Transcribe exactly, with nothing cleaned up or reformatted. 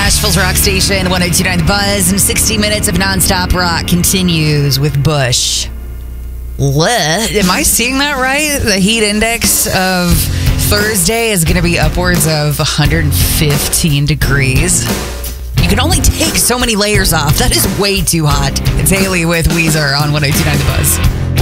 Nashville's rock station, one oh two point nine The Buzz, and sixty minutes of nonstop rock continues with Bush. What? Am I seeing that right? The heat index of Thursday is going to be upwards of one hundred fifteen degrees. You can only take so many layers off. That is way too hot. It's Haley with Weezer on one oh two point nine The Buzz.